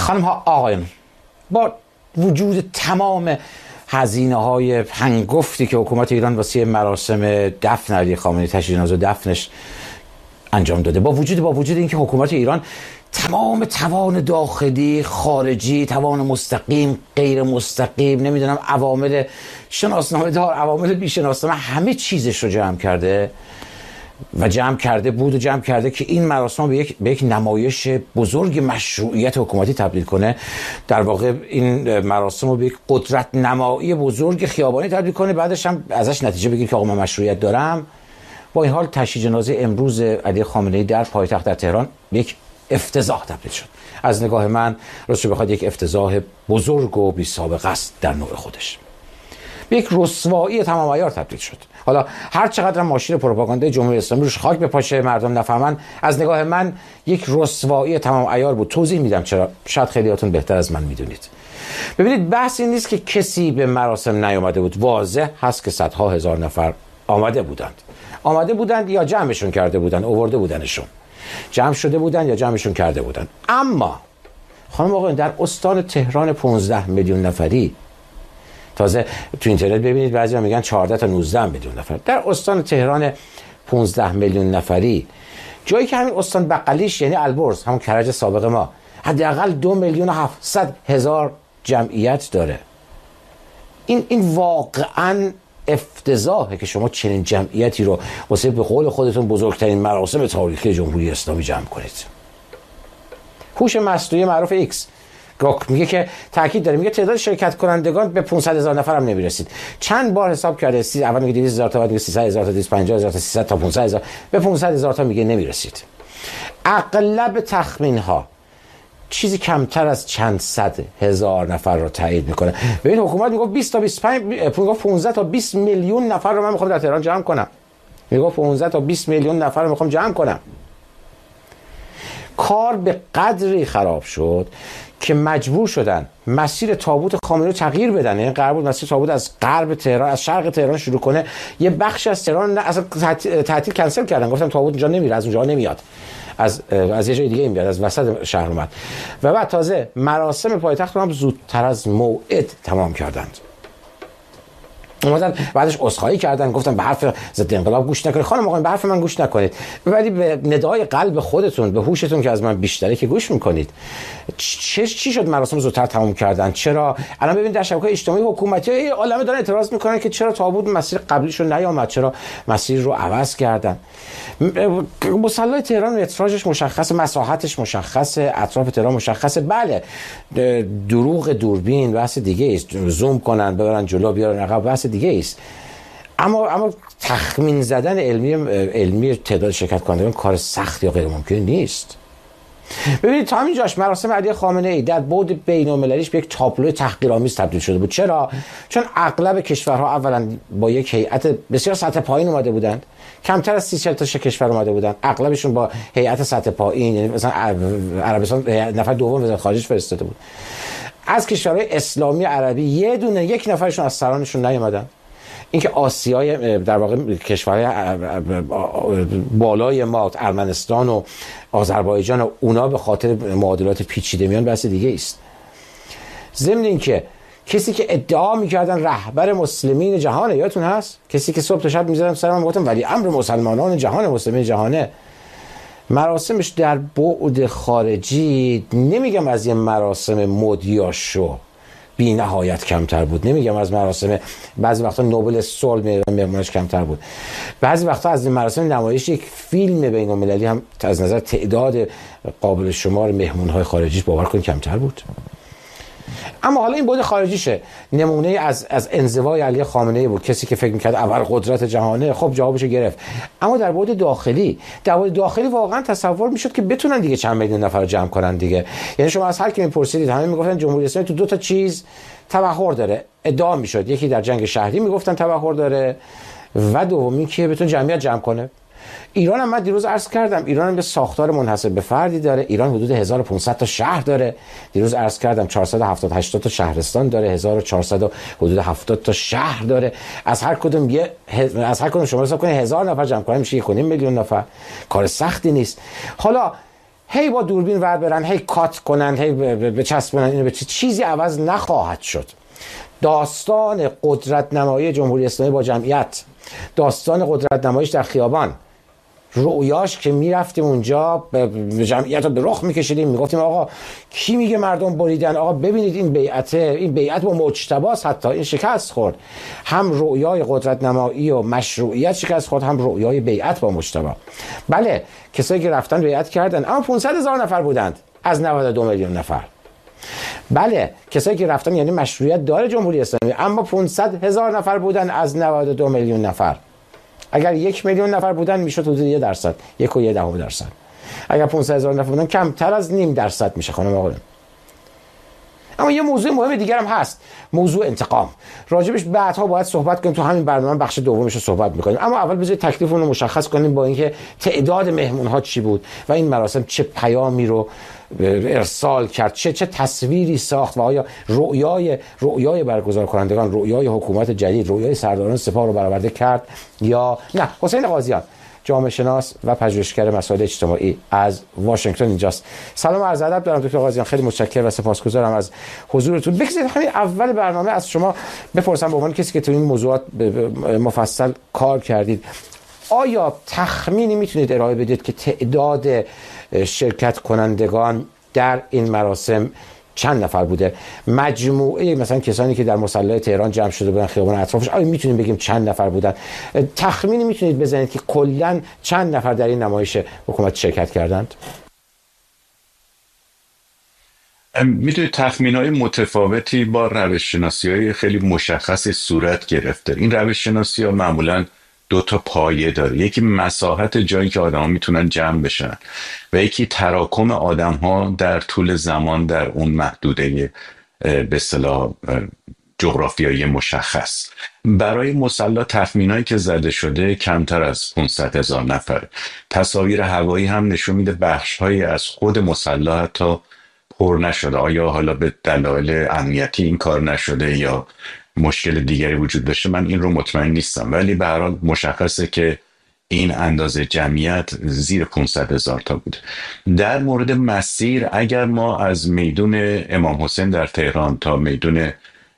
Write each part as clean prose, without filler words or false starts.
خانم ها آقایان، با وجود تمام هزینه‌های هنگفتی که حکومت ایران واسه مراسم دفن علی خامنه‌ای، تشییع جنازه و دفنش انجام داده، با وجود اینکه حکومت ایران تمام توان داخلی، خارجی، توان مستقیم، غیر مستقیم، نمیدونم عوامل شناسنامه دار، عوامل بی شناسنامه، همه چیزش رو جمع کرده که این مراسم به یک نمایش بزرگ مشروعیت حکومتی تبدیل کنه. در واقع این مراسم رو به یک قدرت نمایی بزرگ خیابانی تبدیل کنه، بعدش هم ازش نتیجه بگیر که آقا من مشروعیت دارم. با این حال تشییع جنازه امروز علی خامنه‌ای در پایتخت در تهران یک افتضاح تبدیل شد. از نگاه من راستش بخواد یک افتضاح بزرگ و بی سابقه است در نوع خودش. به یک رسوایی تمام عیار تبدیل شد. حالا هر چقدر ماشین پروپاگاندای جمهوری اسلامی روش خاک بپاشه، مردم نفهمن، از نگاه من یک رسوایی تمام عیار بود. توضیح میدم چرا، شاید خیلیاتون بهتر از من میدونید. ببینید، بحث این نیست که کسی به مراسم نیامده بود. واضح هست که صدها هزار نفر آمده بودند یا جمعشون کرده بودند، آورده بودنشون، جمع شده بودند یا جمعشون کرده بودند. اما خانم آقایان، در استان تهران 15 میلیون نفری، تازه تو اینترنت ببینید بعضیا میگن 14 تا 19 میلیون نفر، در استان تهران 15 میلیون نفری، جایی که همین استان بغلیش یعنی البرز، همون کرج سابق ما، حداقل 2,700,000 جمعیت داره. این واقعاً افتضاحه که شما چنین جمعیتی رو واسه به قول خودتون بزرگترین مراسم تاریخی جمهوری اسلامی جمع کنید. هوش مصنوعی معروف ایکس میگه که تاکید داره، میگه تعداد شرکت کنندگان به 500,000 نفر هم نمیرسید. چند بار حساب کرده، اول میگه 200,000 تا، بعد میگه 300,000 تا، 250,000 تا، 300 تا 500,000، به 500,000 تا میگه نمیرسید. اغلب تخمین ها چیزی کمتر از چند صد هزار نفر رو تایید میکنه. ببین حکومت میگه 20 تا 25 میگه 15 تا 20 میلیون نفر رو من میخوام در تهران جمع کنم. میگه 15 تا 20 میلیون نفر رو میخوام جمع کنم. کار به قدری خراب شد که مجبور شدن مسیر تابوت خامنه‌ای رو تغییر بدن. این قرار بود مسیر تابوت از غرب تهران، از شرق تهران شروع کنه. یه بخش از تهران اصلا تعطیل کنسل کردن، گفتن تابوت اونجا نمیره، از اونجا نمیاد، از یه جای دیگه میاد، از وسط شهر اومد. و بعد تازه مراسم پایتخت رو هم زودتر از موعد تمام کردند. اومدن بعدش عذرخواهی کردن، گفتن به حرف ضد انقلاب گوش نکنید. خانم آقایان، به حرف من گوش نکنید، ولی به ندای قلب خودتون، به هوشتون که از من بیشتره که گوش میکنید. چی شد مراسم زودتر تمام کردن؟ چرا الان ببین در شبکه‌های اجتماعی حکومتی عالمه دارن اعتراض میکنن که چرا تابوت مسیر قبلیشون نیامد، چرا مسیر رو عوض کردن. مصلی تهران متراژش مشخصه، مساحتش مشخصه، اطراف تهران مشخصه. بله، دروغ دوربین بحث دیگه است، زوم کنن ببرن جلو بیارن عقب بحث دیگه است. اما تخمین زدن علمی تعداد شرکت کنندگان کار سخت یا غیر ممکن نیست. ببینید تا همینجاش مراسم علی خامنه‌ای در بعد بین‌المللیش به یک تابلو تحقیرآمیز تبدیل شده بود. چرا؟ چون اغلب کشورها اولا با یک هیئت بسیار سطح پایین اومده بودند، کمتر از 30 تا کشور اومده بودند، اغلبشون با هیئت سطح پایین، یعنی مثلا عربستان نفر دوم وزارت خارجه فرستاده بود. از کشورهای اسلامی عربی یک نفرشون از سرانشون نیومدن. اینکه آسیای در واقع کشورهای بالای ما، ارمنستان و آذربایجان و اونا به خاطر معادلات پیچیده میان بحث دیگه است. ضمن اینکه کسی که ادعا میکردن رهبر مسلمین جهانه، یادتون هست؟ کسی که صبح تا شب میزدن سر من گفتم ولی امر مسلمانان جهان، مسلمین جهانه، مراسمش در بعد خارجی، نمیگم از یه مراسم مدیاشو بی نهایت کمتر بود، نمیگم از مراسم بعضی وقتا نوبل صلح مهمونش کمتر بود، بعضی وقتا از مراسم نمایش یک فیلم بین المللی هم از نظر تعداد قابل شمار مهمونهای خارجی باور کن کمتر بود. اما حالا این بعد خارجیشه، نمونه از انزوای علی خامنه‌ای بود، کسی که فکر میکرد اول قدرت جهانه، خب جوابشو گرفت. اما در بعد داخلی واقعا تصور میشد که بتونن دیگه چند میلیون نفر رو جمع کنن دیگه. یعنی شما از هر کی میپرسیدید همه میگفتن جمهوری اسلامی تو 2 چیز تبحر داره، ادعا میشد، یکی در جنگ شهری میگفتن تبحر داره و دومی که بتونه جمعیت جمع کنه. ایران هم من دیروز عرض کردم، ایران هم به ساختار منحصر به فردی داره. ایران حدود 1500 تا شهر داره. دیروز عرض کردم 470 تا شهرستان داره، 1400 حدود 70 تا شهر داره. از هر کدوم شما حساب کنید 1000 نفر جمع کنیم میشه 1.5 میلیون نفر. کار سختی نیست. حالا هی با دوربین ور برن، هی کات کنن، هی بچسبونن اینو به چیزی عوض نخواهد شد. داستان قدرت نمایی جمهوری اسلامی با جمعیت، داستان قدرت نماییش در خیابان، رؤیاش که میرفتیم اونجا به جمعیت رو به رخ میکشیدیم، میگفتیم آقا کی میگه مردم بریدن، آقا ببینید این بیعت با مجتباست، حتی این شکست خورد. هم رؤیای قدرت نمایی و مشروعیت شکست خورد، هم رؤیای بیعت با مجتبا. بله کسایی که رفتن بیعت کردن اما 500,000 نفر بودند از 92 میلیون نفر. بله کسایی که رفتن یعنی مشروعیت داره جمهوری اسلامی، اما 500,000 نفر بودن از 92 میلیون نفر. اگر 1 میلیون نفر بودن میشد حدود 1%، 1.1%. اگر 500,000 نفر بودن کمتر از 0.5% میشه خانم آقایون. اما یه موضوع مهم دیگر هم هست، موضوع انتقام. راجبش بعدها باید صحبت کنیم، تو همین برنامه بخش دومش رو صحبت میکنیم. اما اول بذارید تکلیفمون رو مشخص کنیم با اینکه تعداد مهمون ها چی بود و این مراسم چه پیامی رو ارسال کرد، چه تصویری ساخت و آیا رؤیای برگزار کنندگان، رؤیای حکومت جدید، رؤیای سرداران سپاه رو برآورده کرد یا نه. حسین قاضیان جامعه شناس و پژوهشگر مسائل اجتماعی از واشنگتن اینجاست. سلام و عرض ادب دارم دکتر قاضیان، خیلی متشکرم و سپاسگزارم از حضورتون. بگذارید همین اول برنامه از شما بپرسم به عنوان کسی که تو این موضوعات مفصل کار کردید، آیا تخمینی میتونید ارائه بدید که تعداد شرکت کنندگان در این مراسم چند نفر بوده؟ مجموعه مثلا کسانی که در مصلی تهران جمع شده بودن خیابان اطرافش، آیا میتونیم بگیم چند نفر بودن؟ تخمینی میتونید بزنید که کلا چند نفر در این نمایش حکومت شرکت کردند؟ میدونید تخمین‌های متفاوتی با روش‌شناسی‌های خیلی مشخص صورت گرفته. این روش‌شناسی‌ها معمولاً 2 تا پایه داره، یکی مساحت جایی که آدم‌ها میتونن جمع بشن و یکی تراکم آدم‌ها در طول زمان در اون محدوده به اصطلاح جغرافیایی مشخص. برای مصلی تخمینایی که زده شده کمتر از 500,000 نفر. تصاویر هوایی هم نشون میده بخش‌هایی از خود مصلی حتی پر نشده. آیا حالا به دلایل امنیتی این کار نشده یا مشکل دیگری وجود داشته، من این رو مطمئن نیستم، ولی به هر حال مشخصه که این اندازه جمعیت زیر 500,000 تا بود. در مورد مسیر، اگر ما از میدون امام حسین در تهران تا میدون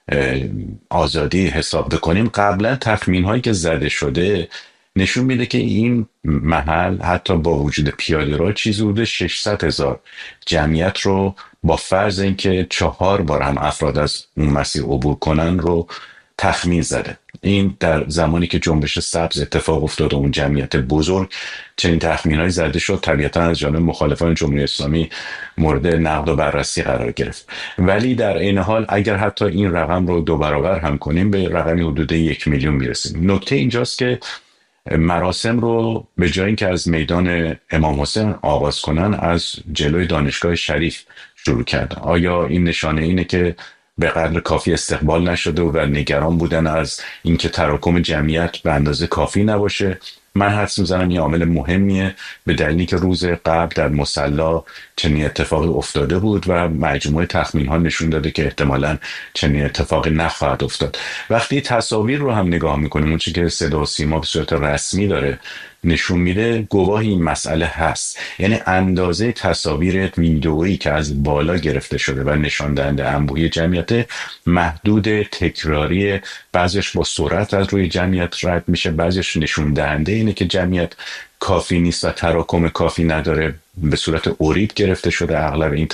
آزادی حساب بکنیم، قبلا تخمین هایی که زده شده نشون میده که این محل حتی با وجود پیاده رو چیزی حدود 600,000 جمعیت رو با فرض اینکه 4 بار هم افراد از اون مسیر عبور کنن رو تخمین زده. این در زمانی که جنبش سبز اتفاق افتاد و اون جمعیت بزرگ، چنین تخمین‌هایی زده شد، طبیعتاً از جانب مخالفان جمهوری اسلامی مورد نقد و بررسی قرار گرفت. ولی در این حال اگر حتی این رقم رو 2 برابر هم کنیم به رقمی حدود 1 میلیون میرسیم. نکته اینجاست که مراسم رو به جای اینکه از میدان امام حسین آغاز کنن، از جلوی دانشگاه شریف شروع کردن. آیا این نشانه اینه که به قدر کافی استقبال نشده و نگران بودن از اینکه تراکم جمعیت به اندازه کافی نباشه؟ من حدس میزنم یه عامل مهمیه، به دلیلی که روز قبل در مصلی چنین اتفاقی افتاده بود و مجموعه تخمین ها نشون داده که احتمالاً چنین اتفاقی نخواهد افتاد. وقتی تصاویر رو هم نگاه میکنیم، اون چیزی که صدا و سیما به صورت رسمی داره نشون میده، گواه این مسئله هست. یعنی اندازه تصاویر ویدئویی که از بالا گرفته شده و نشان دهنده انبوهی جمعیت محدود، تکراری، بعضیش با سرعت از روی جمعیت رد میشه، بعضیش نشون دهنده اینه که جمعیت کافی نیست و تراکم کافی نداره، به صورت اورید گرفته شده. اغلب این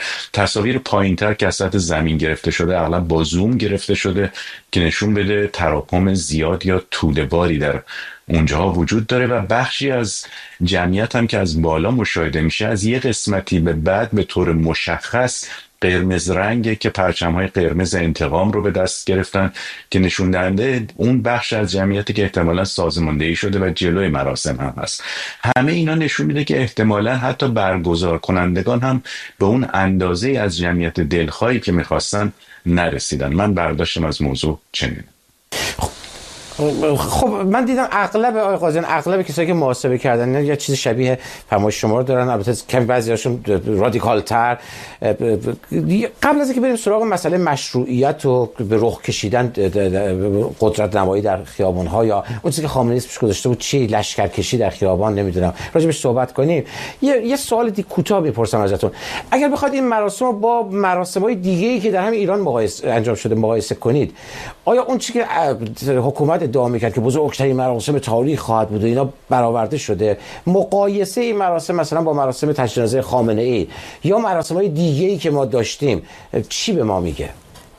تصاویر پایینتر که از سطح زمین گرفته شده اغلب با زوم گرفته شده که نشون بده تراکم زیاد یا توده باری در اونجاها وجود داره و بخشی از جمعیت هم که از بالا مشاهده میشه از یه قسمتی به بعد به طور مشخص قرمز رنگه که پرچم‌های قرمز انتقام رو به دست گرفتن که نشون دهنده اون بخش از جمعیتی که احتمالاً سازماندهی شده و جلوی مراسم هم هست. همه اینا نشون میده که احتمالاً حتی برگزار کنندگان هم به اون اندازه از جمعیت دلخواهی که میخواستن نرسیدن. من برداشتم از موضوع چنین. خب من دیدم اغلب آقای قاضیان، اغلب کسایی که محاسبه کردن یا چیز شبیه فرمایش شما رو دارن، البته کم بعضیاشون رادیکال تر. قبل از اینکه بریم سراغ مسئله مشروعیت و به رخ کشیدن قدرت نمایی در خیابان ها یا اون چیزی که خامنه‌ای اسمش گذاشته بود چی، لشکرکشی در خیابان، نمیدونم راجبش صحبت کنیم، یه سوال کوتاه میپرسم ازتون. اگر بخواید این مراسم رو با مراسم‌های دیگه‌ای که در همین ایران انجام شده مقایسه کنید، آیا اون چیزی که حکومت ادعا می‌کرد که بزرگترین مراسم تاریخ خواهد بود اینا برآورده شده؟ مقایسه این مراسم مثلا با مراسم تجدید جنازه خامنه‌ای یا مراسم‌های دیگه‌ای که ما داشتیم چی به ما میگه؟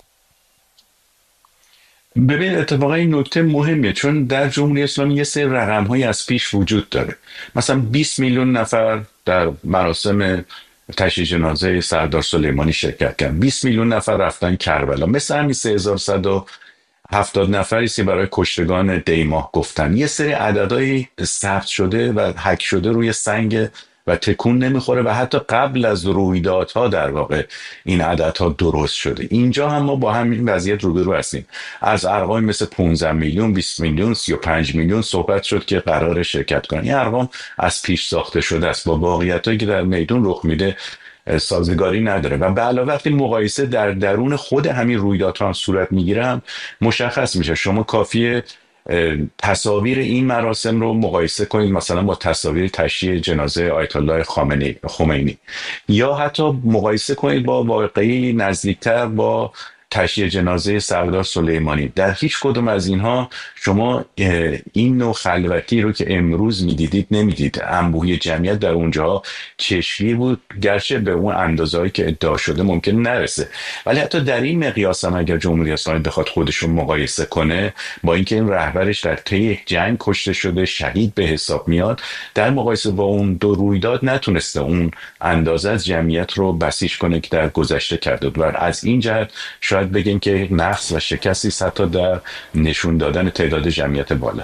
ببین اتفاقا این نکته مهمیه، چون در جمهوری اسلامی یه سری رقم‌هایی از پیش وجود داره. مثلا 20 میلیون نفر در مراسم تشییع جنازه سردار سلیمانی شرکت کردن، 20 میلیون نفر رفتن کربلا، مثل همین 3170 نفری که برای کشتگان دیماه گفتن. یه سری عددهای ثبت شده و حک شده روی سنگ و تکون نمیخوره و حتی قبل از رویدادها در واقع این عددها درست شده. اینجا هم ما با همین وضعیت روبرو هستیم. از ارقام مثل 15 میلیون، 20 میلیون، 35 میلیون صحبت شد که قرار شرکت کنن. این ارقام از پیش ساخته شده است، با واقعیتایی که در میدون رخ میده سازگاری نداره و به علاوه وقتی مقایسه در درون خود همین رویدادها صورت میگیره مشخص میشه. شما کافیه تصاویر این مراسم رو مقایسه کنید مثلا با تصاویر تشییع جنازه آیت الله خمینی یا حتی مقایسه کنید با واقعی نزدیکتر با تشییع جنازه سردار سلیمانی. در هیچ کدوم از اینها شما این نوع خلوتی رو که امروز میدیدید نمیدید. انبوهی جمعیت در اونجا چشمی بود، گرچه به اون اندازه‌ای که ادعا شده ممکن نرسه، ولی حتی در این مقیاس هم اگر جمهوری اسلامی بخواد خودش رو مقایسه کنه با اینکه این رهبرش در طی یک جنگ کشته شده شهید به حساب میاد، در مقایسه با اون دو رویداد نتونسته اون اندازه از جمعیت رو بسیج کنه که در گذشته کرده بود. و از این جهت شاید بگیم که نقص و شکستی حتی در نشون دادن تعداد جمعیت بالا.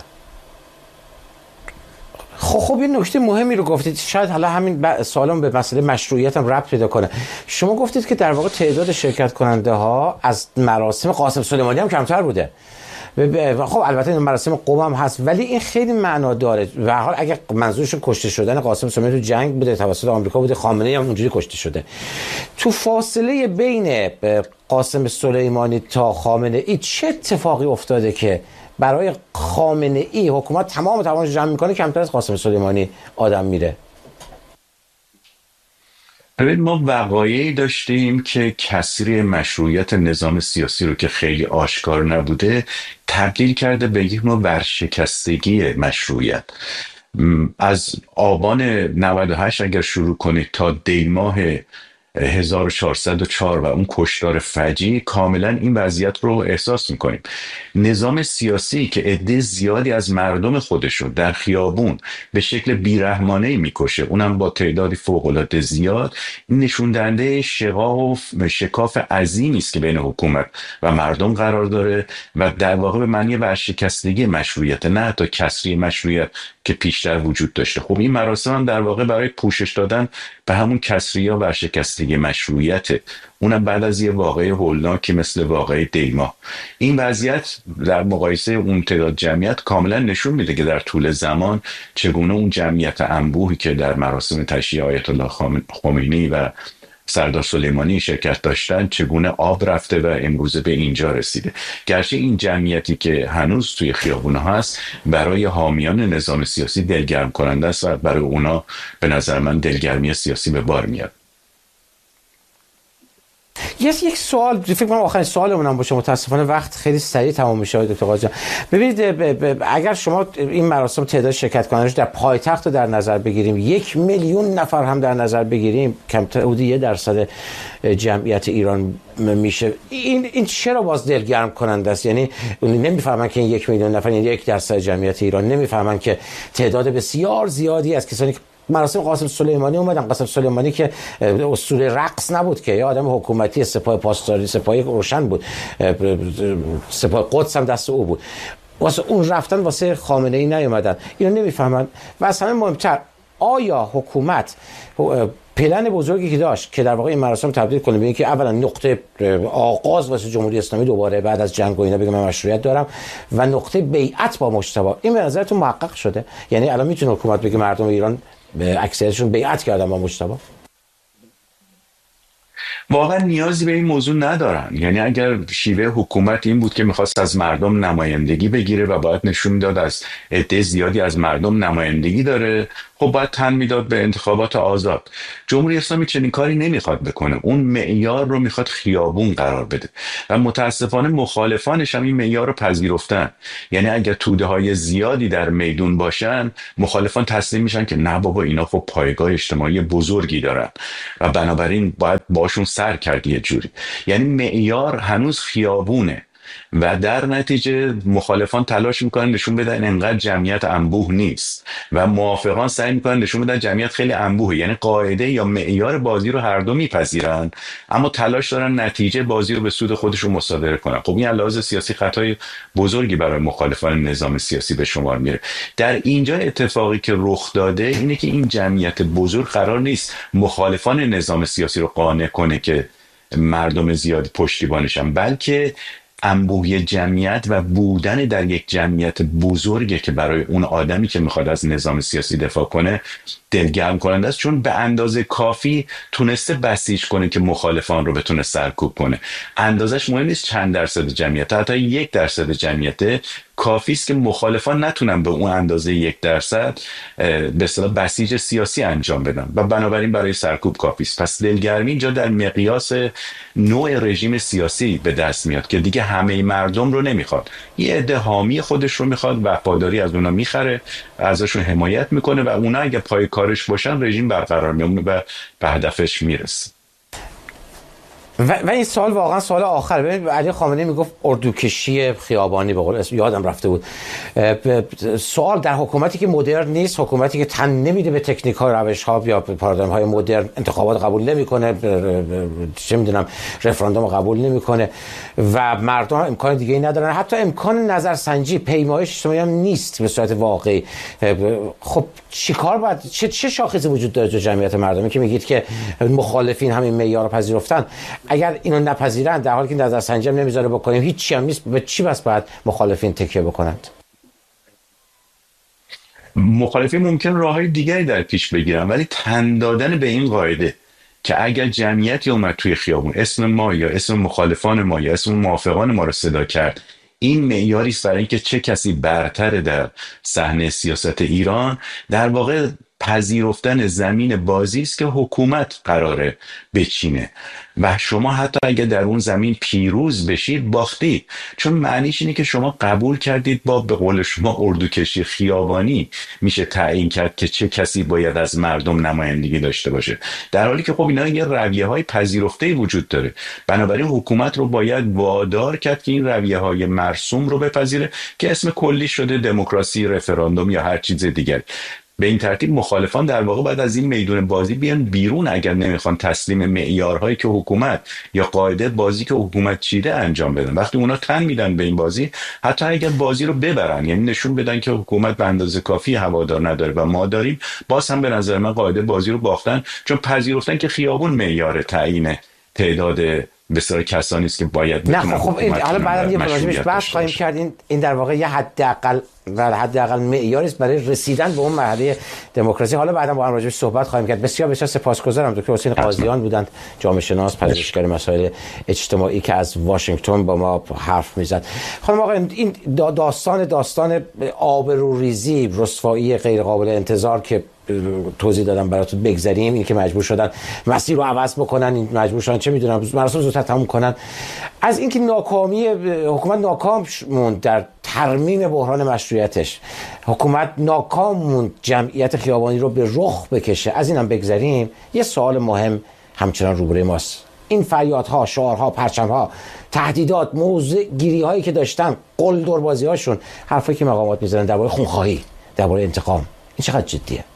خب این نکته مهمی رو گفتید، شاید حالا همین سوالم به مسئله مشروعیت هم ربط پیدا کنه. شما گفتید که در واقع تعداد شرکت کننده ها از مراسم قاسم سلیمانی هم کمتر بوده. خب البته این مراسم قم هم هست، ولی این خیلی معنا داره. به هر حال اگه منظورشون کشته شدن قاسم سلیمانی تو جنگ بوده، توسط آمریکا بوده، خامنه‌ای هم اونجوری کشته شده، تو فاصله بین قاسم سلیمانی تا خامنه‌ای چه اتفاقی افتاده که برای خامنه‌ای حکومت تمام توانش جمع میکنه کمتر از قاسم سلیمانی آدم میره؟ ببین ما وقایعی داشتیم که کسری مشروعیت نظام سیاسی رو که خیلی آشکار نبوده تبدیل کرده به یک نوع ورشکستگی مشروعیت. از آبان 98 اگر شروع کنید تا دیماه 1404 و اون کشتار فجیع کاملا این وضعیت رو احساس میکنیم. نظام سیاسی که عده زیادی از مردم خودش رو در خیابون به شکل بیرحمانه میکشه، اونم با تعدادی فوق‌العاده زیاد، این نشون دهنده شکاف عظیمی است که بین حکومت و مردم قرار داره و در واقع به معنی ورشکستگی مشروعیت، نه تا کسری مشروعیت که پیشتر وجود داشته. خب این مراسم هم در واقع برای پوشش دادن به همون کسری و ورشکستگی مشروعیت، اونم بعد از یه واقعه هولناکی مثل واقعه دیما. این وضعیت در مقایسه اون تعداد جمعیت کاملا نشون میده که در طول زمان چگونه اون جمعیت انبوهی که در مراسم تشییع آیت الله خمینی و سردار سلیمانی شرکت داشتن چگونه آب رفته و امروزه به اینجا رسیده. گرچه این جمعیتی که هنوز توی خیابون هست برای حامیان نظام سیاسی دلگرم کننده است و برای اونا به نظر من دلگرمی سیاسی به بار میاد. یک سوال فکر کنم آخرین سوالمون باشه، متاسفانه وقت خیلی سریع تمام میشه آقای دکتر قاضی. ببینید اگر شما این مراسم تعداد شرکت کنندگان در پایتخت رو در نظر بگیریم، 1 میلیون نفر هم در نظر بگیریم، کمتر حدود 1% جمعیت ایران میشه، این چرا باز دلگرم کننده است؟ یعنی نمیفهمن که این 1 میلیون نفر یعنی 1% جمعیت ایران، نمیفهمن که تعداد بسیار زیادی از کسانی که مراسم قاسم سلیمانی اومدن، قاسم سلیمانی که اسطوره رقص نبود که، یا آدم حکومتی، سپاه پاسداری، سپاه روشن بود، سپاه قدس هم دست او بود، واسه اون رفتن واسه خامنه‌ای نیومدن. اینو نمیفهمن. و از همه مهمتر، آیا حکومت پلن بزرگی که داشت که در واقع این مراسم تبدیل کنه به اینکه اولا نقطه آغاز واسه جمهوری اسلامی دوباره بعد از جنگ و اینا بگم من مشروعیت دارم و نقطه بیعت با مجتبی، این به نظرتون محقق شده؟ یعنی الان میتونه حکومت بگه مردم ایران اکثرشون بیعت کردن با مجتبی؟ واقعا نیازی به این موضوع ندارن. یعنی اگر شیوه حکومت این بود که میخواست از مردم نمایندگی بگیره و باید نشون میداد از عده زیادی از مردم نمایندگی داره، خب باید تن میداد به انتخابات آزاد. جمهوری اسلامی چنین کاری نمیخواد بکنه، اون معیار رو میخواد خیابون قرار بده و متاسفانه مخالفانش هم این معیار رو پذیرفتن. یعنی اگر توده های زیادی در میدون باشن، مخالفان تسلیم میشن که نه بابا اینا خب پایگاه اجتماعی بزرگی دارن و بنابراین باید باشون سر کرد یه جوری. یعنی معیار هنوز خیابونه و در نتیجه مخالفان تلاش میکنن نشون بدن انقدر جمعیت انبوه نیست و موافقان سعی میکنن نشون بدن جمعیت خیلی انبوهه. یعنی قاعده یا معیار بازی رو هر دو میپذیرن، اما تلاش دارن نتیجه بازی رو به سود خودشون مصادره کنن. خب این لحاظ سیاسی خطای بزرگی برای مخالفان نظام سیاسی به شمار میره. در اینجا اتفاقی که رخ داده اینه که این جمعیت بزرگ قرار نیست مخالفان نظام سیاسی رو قانع کنه که مردم زیادی پشتیبانشن، بلکه انبوه جمعیت و بودن در یک جمعیت بزرگه که برای اون آدمی که میخواد از نظام سیاسی دفاع کنه دلگرم کننده است، چون به اندازه کافی تونسته بسیج کنه که مخالفان رو بتونه سرکوب کنه. اندازش مهم نیست چند درصد جمعیت، حتی 1% جمعیت کافی است که مخالفان نتونن به اون اندازه 1% به اصطلاح بسیج سیاسی انجام بدن و بنابراین برای سرکوب کافی است. پس دلگرمی اینجا در مقیاس نوع رژیم سیاسی به دست میاد که دیگه همه مردم رو نمیخواد، یه عده حامی خودش رو میخواد، وفاداری از اونا میخره، ازشون حمایت میکنه و اونا اگه پای کارش باشن رژیم برقرار میمونه و به هدفش میرسه. و این سوال واقعا سوال آخر. ببین علی خامنه‌ای میگفت اردوکشی خیابانی، به قول اسم یادم رفته بود. سوال در حکومتی که مدرن نیست، حکومتی که تن نمیده به تکنیک ها، روش ها یا پارادایم های مدرن، انتخابات قبول نمیکنه، چه میدونم رفراندوم قبول نمیکنه و مردم امکان دیگه ای ندارن، حتی امکان نظرسنجی پیمایش اجتماعی هم نیست به صورت واقعی. خب چیکار باید، چه شاخصی وجود داره تو جمعیت مردمی که میگید که مخالفین همین معیار رو پذیرفتن؟ اگر اینو نپذیرن در حالی که نظرسنجی هم نمیذاره بکنیم، هیچی هم نیست، به چی بس باید مخالفین تکیه بکنند؟ مخالفین ممکن راههای دیگری در پیش بگیرن، ولی تن دادن به این قاعده که اگر جمعیتی اومد توی خیابون اسم ما یا اسم مخالفان ما یا اسم موافقان ما رو صدا کرد، این معیاری است برای اینکه چه کسی برتر در صحنه سیاست ایران، در واقع پذیرفتن زمین بازی است که حکومت قراره بچینه و شما حتی اگه در اون زمین پیروز بشید باختید، چون معنیش اینه که شما قبول کردید با به قول شما اردوکشی خیابانی میشه تعیین کرد که چه کسی باید از مردم نمایندگی داشته باشه، در حالی که خب اینا یه رویه های پذیرفته وجود داره. بنابراین حکومت رو باید وادار کرد که این رویه های مرسوم رو بپذیره که اسم کلی شده دموکراسی، رفراندوم یا هر چیز دیگری. به این ترتیب مخالفان در واقع باید از این میدون بازی بیان بیرون اگر نمیخوان تسلیم معیارهایی که حکومت یا قاعده بازی که حکومت چیده انجام بدن. وقتی اونا تن میدن به این بازی، حتی اگر بازی رو ببرن، یعنی نشون بدن که حکومت به اندازه کافی هوادار نداره و ما داریم، باز هم به نظر من قاعده بازی رو باختن، چون پذیرفتن که خیابون معیار تعیین تعداد بسیار کسانی است که باید نه. خب این حالا بعدم یه راجعش بحث خواهیم کرد. این در واقع یه حداقل معیاری است برای رسیدن به اون مرحله دموکراسی. حالا بعدم با هم راجعش صحبت خواهیم کرد. بسیار بسیار سپاسگزارم دکتر حسین قاضیان بودند، جامعه شناس، پژوهشگر مسائل اجتماعی که از واشنگتن با ما حرف میزد. خانم آقا، این داستان آبروریزی، رسوایی غیر قابل انتظار که توضیح دادم براتون بگذاریم، این که مجبور شدن مسیر رو عوض بکنن، این مجبور شدن چه میدونم مراسم زودتر تموم کنن، از اینکه ناکامی حکومت ناکام موند در ترمیم بحران مشروعیتش، حکومت ناکام موند جمعیت خیابانی رو به رخ بکشه، از اینم بگذاریم، یه سوال مهم همچنان روبروی ماست. این فریادها، شعارها، پرچمها، تهدیدات، موضع گیری هایی که داشتن، قلدر بازی هاشون، حرفایی که مقامات میزنن درباره خونخواهی، درباره انتقام، این چقدر جدیه؟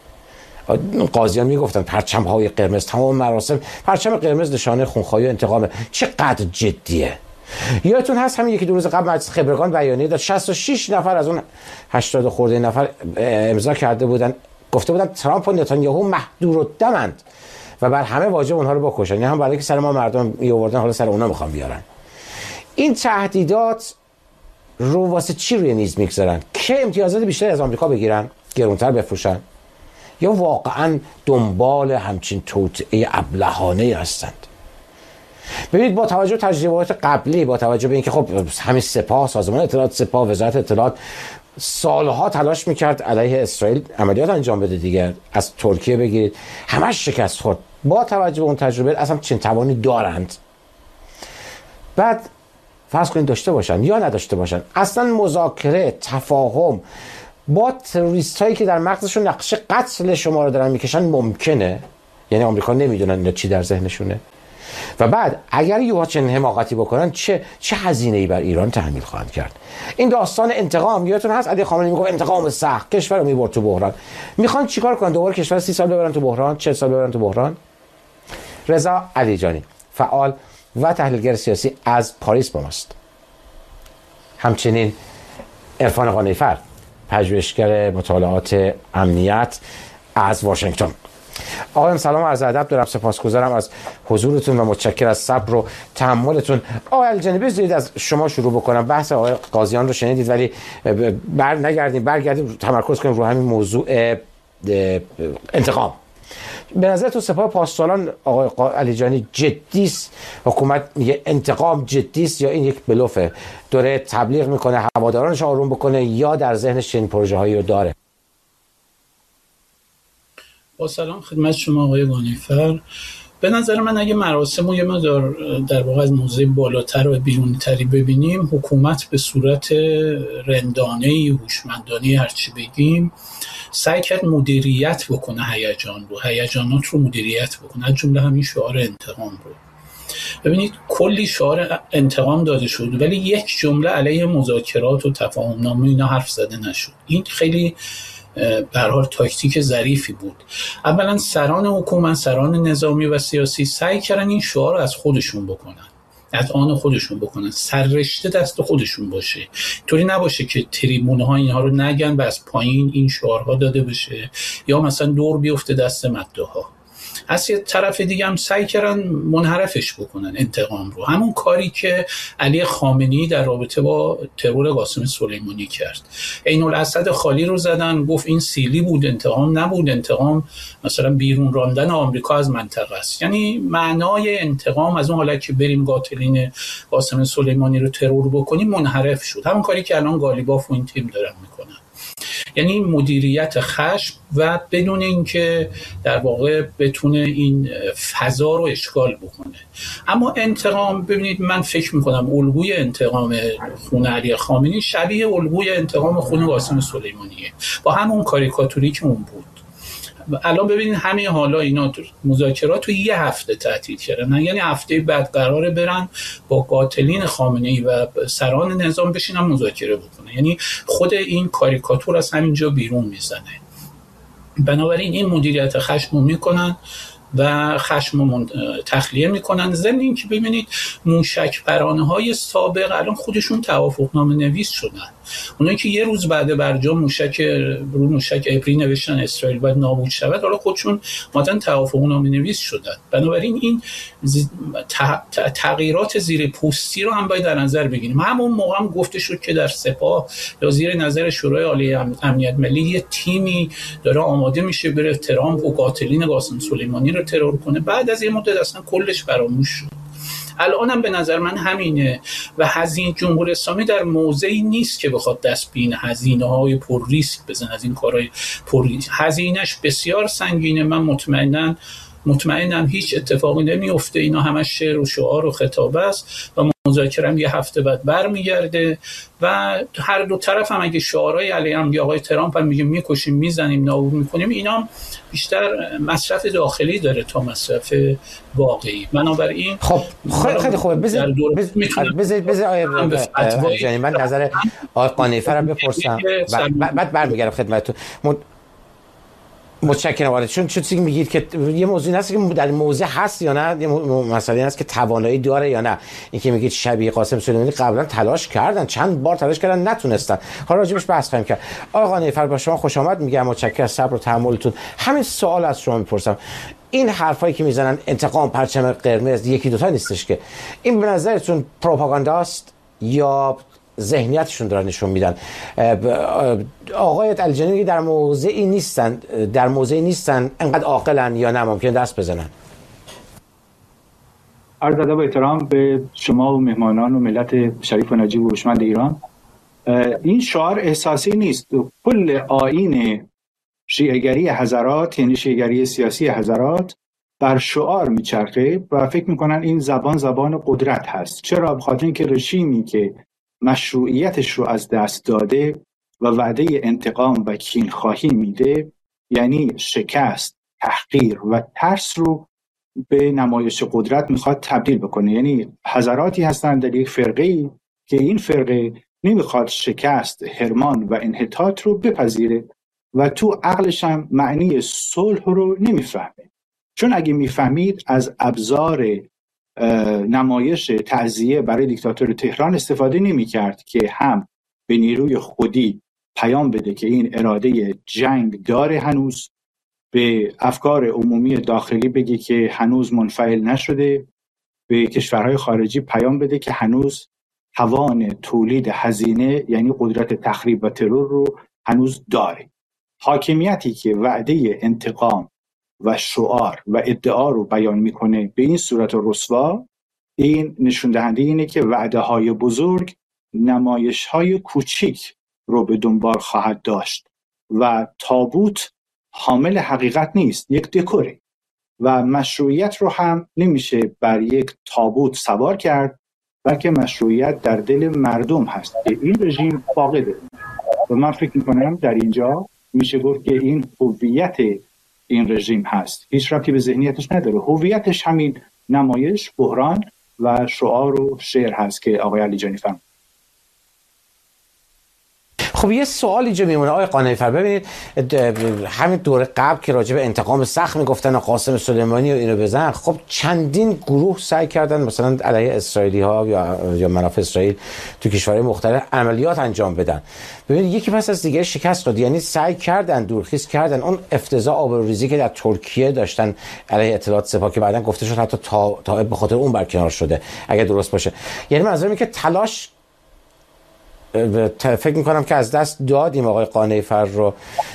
قاضیان میگفتن پرچم های قرمز، تمام مراسم پرچم قرمز نشانه خونخواهی و انتقامه. چقدر جدیه؟ یادتون هست همین یکی دو روز قبل مجلس خبرگان بیانیه داد، 66 نفر از اون 80 خورده نفر امضا کرده بودن، گفته بودن ترامپ و نتانیاهو محدودالدمند و بر همه واجب اونها رو بکشن. هم برای که سر ما مردم میآوردن، حالا سر اونها میخوان بیارن. این تهدیدات رو واسه چی روی میز میگذارن؟ که امتیازات بیشتری از آمریکا بگیرن، گرونتر بفروشن، یا واقعا دنبال همچین توطئه ابلهانه هستند؟ ببینید با توجه به تجربیات قبلی، با توجه به اینکه خب همین سپاه، سازمان اطلاعات سپاه، وزارت اطلاعات سالها تلاش میکرد علیه اسرائیل عملیات انجام بده دیگه، از ترکیه بگیرید همش شکست خورد. با توجه به اون تجربه اصلا چنین توانی دارند؟ بعد فرض کنید داشته باشن یا نداشته باشن، اصلا مذاکره، تفاهم با تروریست هایی که در مغزشون نقشه قتل شما رو دارن میکشن ممکنه؟ یعنی آمریکا نمیدونن اینا چی در ذهنشونه؟ و بعد اگر یوها چنین حماقتی بکنن چه هزینه‌ای بر ایران تحمیل خواهند کرد؟ این داستان انتقام، یادتون هست علی خامنه‌ای میگفت انتقام سخت، کشور رو میبرد تو بحران. میخوان چیکار کنن؟ دوباره کشور 30 سال ببرن تو بحران، 40 سال ببرن تو بحران؟ رضا علیجانی، فعال و تحلیلگر سیاسی از پاریس با ماست. همچنین عرفان قانع‌فر، پژوهشگر مطالعات امنیت از واشنگتن. آقایان سلام و عرض ادب دارم، سپاسگزارم از حضورتون و متشکر از صبر و تحملتون. آقای علیجانی بذارید از شما شروع بکنم. بحث آقای قاضیان رو شنیدید ولی برگردیم تمرکز کنیم رو همین موضوع انتقام. به نظر تو سپاه پاسداران آقای علیجانی جدیست؟ حکومت میگه انتقام جدیست یا این یک بلوفه؟ داره تبلیغ میکنه هوادارانش آروم بکنه یا در ذهنش چنین پروژه هایی رو داره؟ با سلام خدمت شما آقای قانع‌فر. به نظر من اگه مراسم رو یه مقدار در واقع از موضع بالاتر و بیرونی تری ببینیم، حکومت به صورت رندانه‌ای، هوشمندانه هرچی بگیم، سعی کرد مدیریت بکنه هیجانات رو مدیریت بکنه، از جمله همین شعار انتقام رو. ببینید کلی شعار انتقام داده شد ولی یک جمله علیه مذاکرات و تفاهم‌نامه اینا حرف زده نشد. این خیلی به هر حال تاکتیک ظریفی بود. اولا سران حکومت، سران نظامی و سیاسی سعی کردن این شعار از خودشون بکنن، از آن خودشون بکنن، سررشته دست خودشون باشه، طوری نباشه که تریبونه ها اینها رو نگن و از پایین این شعارها داده بشه یا مثلا دور بیفته دست مداحا. از یه طرف دیگه هم سعی کردن منحرفش بکنن انتقام رو، همون کاری که علی خامنه‌ای در رابطه با ترور قاسم سلیمانی کرد. عین الاسد خالی رو زدن، گفت این سیلی بود، انتقام نبود، انتقام مثلا بیرون راندن آمریکا از منطقه است. یعنی معنای انتقام از اون حالت که بریم قاتلین قاسم سلیمانی رو ترور بکنیم منحرف شد، همون کاری که الان گالیباف و این تیم دارن میکنن. یعنی مدیریت خشم و بدون اینکه در واقع بتونه این فضا رو اشغال بکنه. اما انتقام، ببینید من فکر میکنم الگوی انتقام خون علی خامنه‌ای شبیه الگوی انتقام خون قاسم سلیمانیه، با همون کاریکاتوری که اون بود. الان ببینید همین حالا اینا مذاکرات رو یه هفته تعطیل کردن، یعنی هفته بعد قراره برن با قاتلین خامنه‌ای و سران نظام بشینن مذاکره بکنن. یعنی خود این کاریکاتور از همینجا بیرون میزنه. بنابراین این مدیریت خشم میکنن و خشم تخلیه میکنن. ضمن این که ببینید موشک پرانه‌های سابق الان خودشون توافقنامه نویس شدن. اونایی که یه روز بعد برجام موشک ابری نوشتن اسرائیل باید نابود شود، حالا خودشون مدن توافقنامه نویس شدن. بنابراین این تغییرات زیر پوستی رو هم باید در نظر بگیریم. همون موقع هم گفته شد که در سپاه یا زیر نظر شورای عالی امنیت ملی یه تیمی داره آماده میشه بره ترامپ و قاتلین قاسم سلیمانی رو ترور کنه. بعد از یه مدت اصلا کلش فراموش شد. الانم به نظر من همینه و هزینه جمهوری اسلامی در موضعی نیست که بخواد دست به این هزینه‌های پر ریسک بزنه، از این کارهای پر ریسک. هزینه‌اش بسیار سنگینه. من مطمئنم هیچ اتفاقی نمیفته. اینا همش شعر و شعار و خطابه است و مذاکره هم یه هفته بعد برمیگرده و هر دو طرف هم اگه شعارهای علیه هم آقای ترامپ هم میگه میکشیم، میزنیم، نابود میکنیم، اینا بیشتر مصرف داخلی داره تا مصرف واقعی. بنابراین خب خیلی خوبه. بذارید من نظر آقای قانع‌فر رو بپرسم بعد برمیگردم خدمتتون. متشکرم. آره چون چیزی میگید که یه موضوعی هست که در موضع هست یا نه، یه مسئله هست که توانایی داره یا نه. این که میگید شبیه قاسم سلیمانی قبلا تلاش کردن، چند بار تلاش کردن نتونستن، حالا راجبش بحث خواهیم کرد. آقا قانع‌فر با شما خوش آمد میگم، متشکرم از صبر و تحملتون. همین سوال از شما میپرسم، این حرفایی که میزنن انتقام، پرچم قرمز، یکی دوتا نیستش که این به نظرتون پروپاگانداست یا ذهنیتشون دارن نشون میدن؟ آقای علیجانی در موضعی نیستن انقدر عاقلن یا نه ممکن دست بزنن؟ عرض ادب و احترام به شما و مهمانان و ملت شریف و نجیب و هوشمند ایران. این شعار احساسی نیست. کل آیین شیعه‌گری حضرات، یعنی شیعه‌گری سیاسی حضرات، بر شعار میچرخه و فکر میکنن این زبان قدرت هست. چرا؟ بخاطر اینکه رژیمی که مشروعیتش رو از دست داده و وعده انتقام و کینخواهی میده، یعنی شکست، تحقیر و ترس رو به نمایش قدرت میخواد تبدیل بکنه. یعنی حضراتی هستن در یک فرقه‌ای که این فرقه نمیخواد شکست، حرمان و انحطاط رو بپذیره و تو عقلش هم معنی صلح رو نمیفهمه. چون اگه میفهمید از ابزار نمایش تعزیه برای دیکتاتور تهران استفاده نمی‌کرد که هم به نیروی خودی پیام بده که این اراده جنگ داره، هنوز به افکار عمومی داخلی بگه که هنوز منفعل نشده، به کشورهای خارجی پیام بده که هنوز توان تولید هزینه یعنی قدرت تخریب و ترور رو هنوز داره. حاکمیتی که وعده انتقام و شعار و ادعا رو بیان میکنه به این صورت رسوا، این نشون دهنده اینه که وعده های بزرگ نمایش های کوچیک رو به دنبال خواهد داشت و تابوت حامل حقیقت نیست، یک دکوره و مشروعیت رو هم نمیشه بر یک تابوت سوار کرد، بلکه مشروعیت در دل مردم هست که این رژیم فاقده. و من فکر میکنم در اینجا میشه گفت که این هویت این رژیم هست، هیچ ربطی به ذهنیتش نداره. هویتش همین نمایش، بحران و شعار و شعر هست که آقای علیجانی فرمود. خب یه سوال اینجا میمونه آقای قانع‌فر، ببینید همین دوره قبل که راجع به انتقام سخت میگفتن و قاسم سلیمانی و اینو بزن، خب چندین گروه سعی کردن مثلا علیه اسرائیلی ها یا منافع اسرائیل تو کشورهای مختلف عملیات انجام بدن. ببینید یکی پس از دیگه شکست داد، یعنی سعی کردن دورخیز کردن اون افتضاح آبروریزی که در ترکیه داشتن علیه اطلاعات سپاه که بعدن گفته شد حتی تا به خاطر اون برکنار شده اگه درست باشه. یعنی منظورم اینه که تلاش فکر میکنم که از دست دادیم آقای قانع‌فر رو.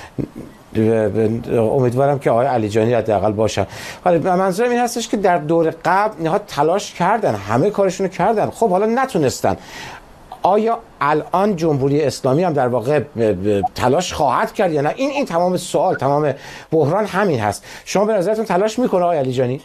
امیدوارم که آقای علیجانی حداقل باشن. حالا منظورم این هستش که در دور قبل اینها تلاش کردن، همه کارشون رو کردن، خب حالا نتونستن. آیا الان جمهوری اسلامی هم در واقع تلاش خواهد کرد یا نه؟ این تمام سوال، تمام بحران همین هست. شما به نظرتون تلاش میکنه آقای علیجانی؟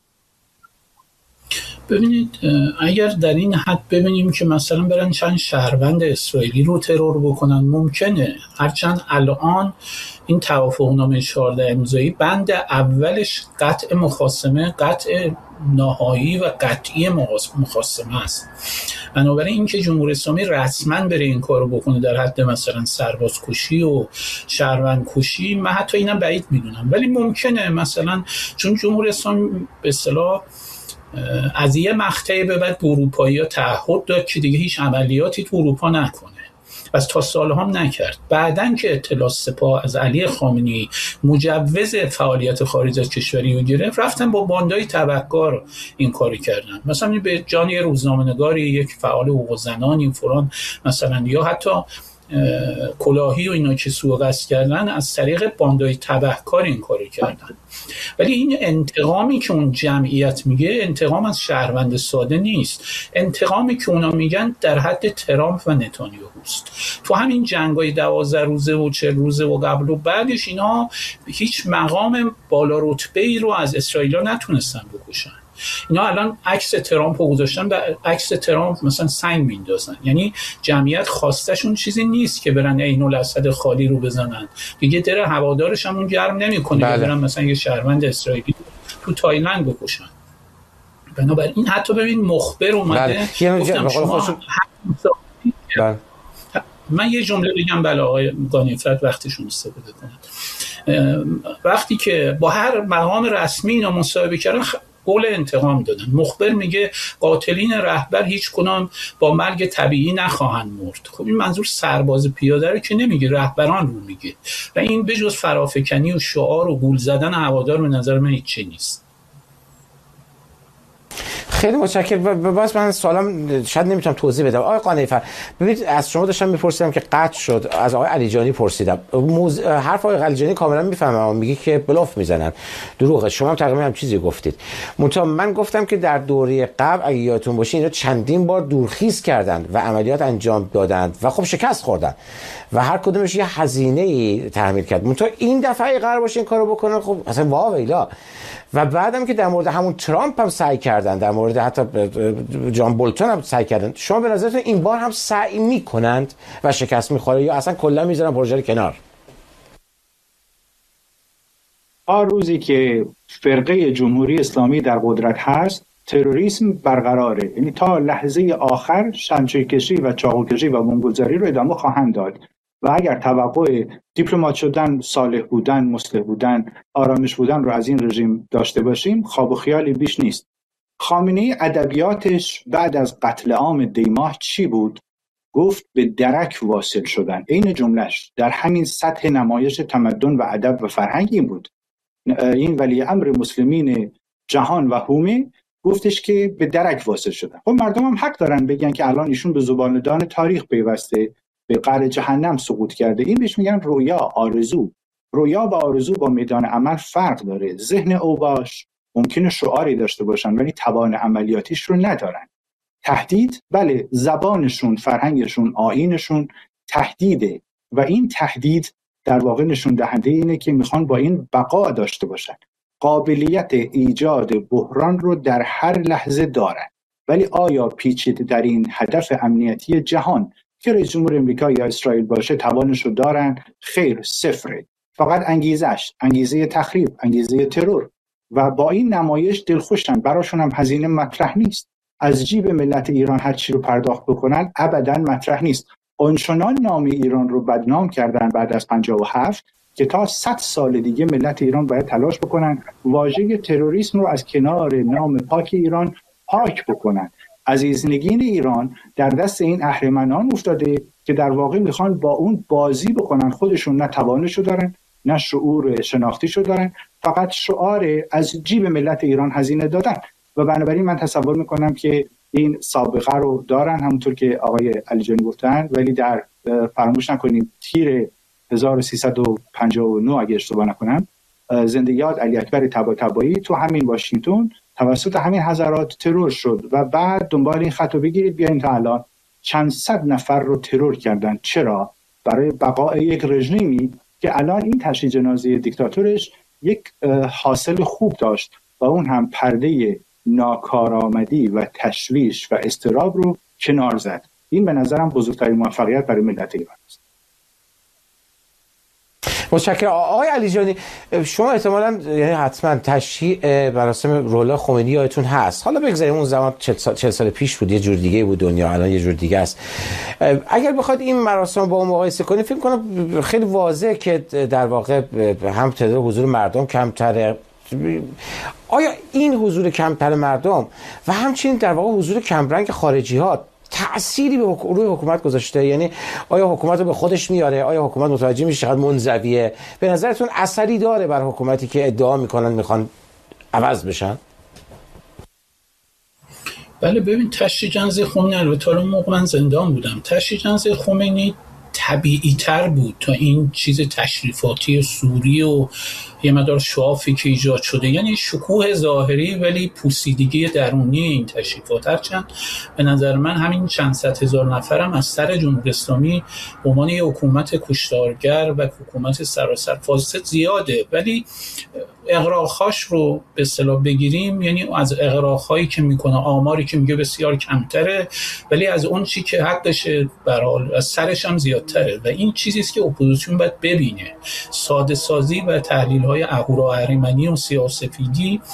ببینید اگر در این حد ببینیم که مثلا برن چند شهروند اسرائیلی رو ترور بکنن ممکنه، هرچند الان این توافقنامه 14 امضایی بند اولش قطع مخاصمه، قطع نهایی و قطعی مخاصمه است. بنابراین اینکه جمهوری اسلامی رسما بره این کارو بکنه در حد مثلا سرباز کشی و شهروند کشی، من حتی اینم بعید میدونم، ولی ممکنه مثلا چون جمهوری اسلامی به اصطلاح از یه مقطعی به بعد اروپایی‌ها تعهد داد که دیگه هیچ عملیاتی تو اروپا نکنه، پس تا سال‌ها هم نکرد. بعدن که اطلاع سپاه از علی خامنه‌ای مجوز فعالیت خارج از کشوری رو گرفت، رفتن با باندای تبهکار این کارو کردن. مثلا به جان یه روزنامه‌نگاری، یک فعال حقوق زنان، این فلان مثلا، یا حتی کلاهی و اینا که سوء قصد کردن، از طریق باندای تبهکار این کارو کردن. ولی این انتقامی که اون جمعیت میگه انتقام از شهروند ساده نیست، انتقامی که اونا میگن در حد ترامپ و نتانیاهوست. تو همین جنگای 12 روزه و 40 روزه و قبل و بعدش اینا هیچ مقام بالا رتبه‌ای رو از اسرائیل نتونستن بکشن. اینا الان عکس ترامپ رو گذاشتن، به عکس ترامپ مثلا سنگ میندازن. یعنی جمعیت خواستشون چیزی نیست که برن عین الاسد خالی رو بزنن، دیگه در هوادارش هم اون گرم نمیکنه که برن مثلا یه شهروند اسرائیلی تو تایلند بکشن. بنابراین حتی ببین مخبر اومده گفتم شما من یه جمله بگم، بله آقای قانع‌فر وقتشون استفاده کنن. وقتی که با هر مقام رسمی اینا مصاحبه کردن قول انتقام دادن. مخبر میگه قاتلین رهبر هیچ کنام با مرگ طبیعی نخواهند مرد. خب این منظور سرباز پیاده رو که نمیگه، رهبران رو میگه، و این بجز فرافکنی و شعار و گول زدن هوادار به نظر من هیچی نیست. خیلی متشکرم. باز من سوالم شاید نمیتونم توضیح بدم. آقای قانعی‌فر، ببینید از شما داشتم میپرسیدم که قطع شد، از آقای علیجانی پرسیدم. حرف آقای علیجانی کاملا میفهمم، میگه که بلاف میزنن، دروغه. شما هم تقریبا هم چیزی گفتید. من گفتم که در دوره قبل اگه یادتون باشه اینا چندین بار دورخیز کردند و عملیات انجام دادند و خب شکست خوردن و هر کدومش یه هزینه‌ای تحمل کرد. منتها این دفعه قرار باشه این کارو بکنن، خب اصلا واویلا. و بعدم که در مورد همون ترامپ هم سعی کردن، در مورد حتی جان بولتون هم سعی کردن، شما به نظرتون این بار هم سعی میکنند و شکست میخوره یا اصلا کلا میذارن پروژه رو کنار؟ تا روزی که فرقه جمهوری اسلامی در قدرت هست تروریسم برقراره، یعنی تا لحظه آخر شمشیرکشی و چاقوکشی و بمبگذاری رو ادامه خواهند داد و اگر توقع دیپلمات شدن، صالح بودن، مصلح بودن، آرامش بودن رو از این رژیم داشته باشیم، خواب و خیالی بیش نیست. خامنه‌ای ادبیاتش بعد از قتل عام دیماه چی بود؟ گفت به درک واصل شدن. این جملهش در همین سطح نمایش تمدن و ادب و فرهنگی بود. این ولی امر مسلمین جهان و حومه گفتش که به درک واصل شدن. خب مردم هم حق دارن بگن که الان ایشون به زباندان تاریخ پیوسته، به قعر جهنم سقوط کرده. این بهش میگن رویا، آرزو. رویا و آرزو با میدان عمل فرق داره. ذهن اوباش ممکنه شعاری داشته باشن ولی توان عملیاتیش رو ندارن. تهدید، بله، زبانشون، فرهنگشون، آیینشون تهدیده و این تهدید در واقع نشون دهنده اینه که میخوان با این بقا داشته باشن. قابلیت ایجاد بحران رو در هر لحظه دارن. ولی آیا پیچیده در این هدف امنیتی جهان که رئیس جمهور امریکا یا اسرائیل باشه توانش رو دارن؟ خیر، صفره. فقط انگیزه تخریب، انگیزه ترور و با این نمایش دلخوشن، براشون هم هزینه مطرح نیست. از جیب ملت ایران هر چی رو پرداخت بکنن ابداً مطرح نیست. آنچنان نام ایران رو بدنام کردن بعد از 57 که تا 100 سال دیگه ملت ایران باید تلاش بکنن واژه تروریسم رو از کنار نام پاک ایران پاک بکنن. عزیزنگین ایران در دست این اهرمنان افتاده که در واقع میخوان با اون بازی بکنن. خودشون نه توانشو دارن نه شعور شناختیشو دارن، فقط شعار از جیب ملت ایران هزینه دادن و بنابراین من تصور میکنم که این سابقه رو دارن، همونطور که آقای علیجانی گفتن. ولی در فراموش نکنیم تیر 1359 اگه اشتباه نکنم زنده یاد علی اکبر طباطبایی تو همین واشنگتن توسط همین حضرات ترور شد و بعد دنبال این خط رو بگیرید بیاین تا الان چند صد نفر رو ترور کردن. چرا؟ برای بقای یک رژیمی که الان این تشییع جنازه دیکتاتورش یک حاصل خوب داشت و اون هم پرده ناکارآمدی و تشویش و اضطراب رو کنار زد. این به نظرم بزرگترین موفقیت برای ملت ایران است. متشکرم. آقای علیجانی، شما احتمالاً یعنی حتما تشییع مراسم روح‌الله خمینی یادتون هست. حالا بگذاریم اون زمان 40 سال پیش بود، یه جور دیگه بود دنیا، الان یه جور دیگه است. اگر بخواد این مراسم با اون مقایسه کنید فکر کنم خیلی واضحه که در واقع هم تعداد حضور مردم کمتره. آیا این حضور کمتر مردم و همچنین در واقع حضور کمرنگ خارجی ها تأثیری به روی حکومت گذاشته؟ یعنی آیا حکومت رو به خودش میاره؟ آیا حکومت متوجه میشه چقدر منزویه؟ به نظرتون اثری داره بر حکومتی که ادعا میکنن میخوان عوض بشن؟ بله، ببین تشییع جنازه خمینی، البته اون موقع من زندان بودم، تشییع جنازه خمینی طبیعی تر بود تا این چیز تشریفاتی سوری و یه مقدار شعافی که ایجاد شده. یعنی شکوه ظاهری ولی پوسیدگی درونی این تشریفات. هرچند به نظر من همین چند صد هزار نفرم از سر جمهوری اسلامی به عنوان یه حکومت کشتارگر و حکومت سراسر فاسد زیاده، ولی اغراق‌هاش رو به اصطلاح بگیریم، یعنی از اغراق‌هایی که میکنه، آماری که میگه بسیار کمتره، ولی از اون چی که حقشه به حال از سرش هم زیادتره و این چیزی است که اپوزیسیون باید ببینه. ساده سازی و تحلیل‌های اهوراهریمنی و سیاه‌سفیدی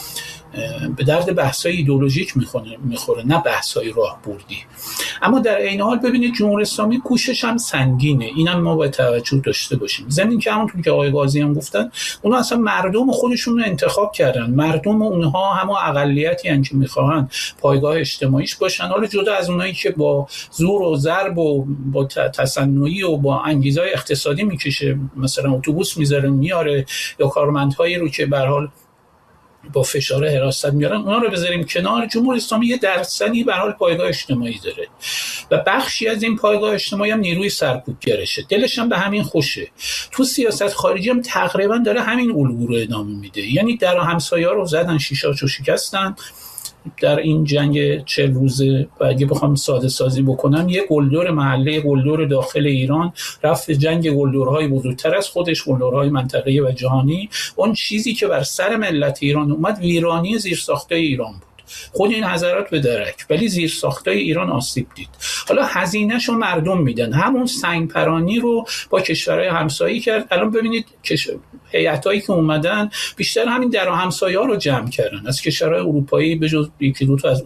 به درد بحث‌های ایدئولوژیک میخوره، نه بحث‌های راهبردی. اما در عین حال ببینید جمهوری اسلامی کوشش هم سنگینه، اینم ما باید توجه داشته باشیم. ضمن که همونطور که آقای قاضی هم گفتن، اونا اصلا مردم خودشون رو انتخاب کردن، مردم اونها هم اقلیتی ان که میخوان پایگاه اجتماعیش باشن، حالا جدا از اونایی که با زور و ضرب و با تصنعی و با انگیزهای اقتصادی میکشه، مثلا اتوبوس میذاره میاره، یا کارمندهایی رو که به هر حال با فشار حراست میارن، اونا رو بذاریم کنار. جمهوری اسلامی یه درصدی به هر حال پایگاه اجتماعی داره و بخشی از این پایگاه اجتماعی هم نیروی سرکوبگرشه، دلش هم به همین خوشه. تو سیاست خارجی هم تقریبا داره همین الگو رو ادامه میده، یعنی در همسایه‌ها رو زدن، شیشه‌شو شکستن در این جنگ 40 روزه. و اگه بخوام ساده سازی بکنم، یه گلدور محله، گلدور داخل ایران رفت جنگ گلدورهای بزرگتر از خودش، گلدورهای منطقه‌ای و جهانی. اون چیزی که بر سر ملت ایران اومد ویرانی زیرساختای ایران بود. خود این حضرات به درک، ولی زیرساختای ایران آسیب دید. حالا هزینه‌شو مردم میدن. همون سنگ پرانی رو با کشورهای همسایه‌ای کرد. الان ببینید هیئتایی که اومدن بیشتر همین در همسایه‌ها رو جمع کردن، از کشورهای اروپایی به جز یکی دو تا از